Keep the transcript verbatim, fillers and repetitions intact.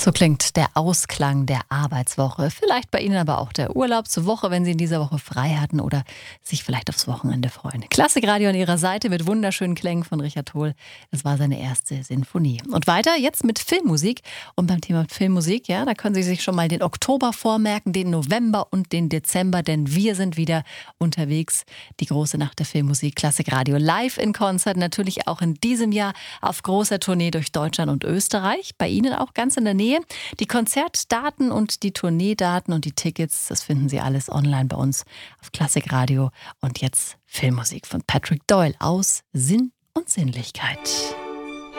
So klingt der Ausklang der Arbeitswoche. Vielleicht bei Ihnen aber auch der Urlaubswoche, wenn Sie in dieser Woche frei hatten oder sich vielleicht aufs Wochenende freuen. Klassikradio an Ihrer Seite mit wunderschönen Klängen von Richard Hohl. Das war seine erste Sinfonie. Und weiter jetzt mit Filmmusik. Und beim Thema Filmmusik, ja, da können Sie sich schon mal den Oktober vormerken, den November und den Dezember, denn wir sind wieder unterwegs. Die große Nacht der Filmmusik, Klassikradio live in Konzert, natürlich auch in diesem Jahr auf großer Tournee durch Deutschland und Österreich. Bei Ihnen auch ganz in der Nähe. Die Konzertdaten und die Tourneedaten und die Tickets, das finden Sie alles online bei uns auf Klassikradio. Und jetzt Filmmusik von Patrick Doyle aus Sinn und Sinnlichkeit.